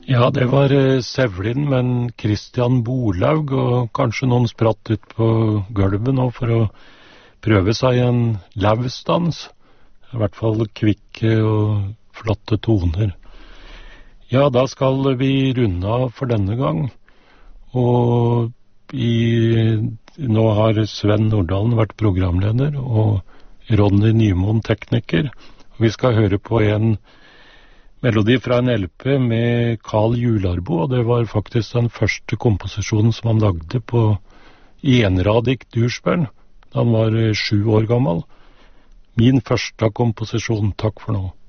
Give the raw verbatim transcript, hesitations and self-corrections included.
Ja, det var eh, Sevlin, men Christian Bolaug, og kanskje noen spratt ut på gulvet nå for å prøve seg i en lausdans. I hvert fall kvikke og flotte toner. Ja, da skal vi runde av for denne gang. Og i, nå har Sven Nordalen vært programleder, og Ronny Nymoen tekniker. Og vi skal høre på en melodi fra en L P med Carl Jularbo, og det var faktisk den første komposisjonen som han lagde på enradig Dursbjørn, da han var sju år gammel. Min første komposisjon. Takk for nå.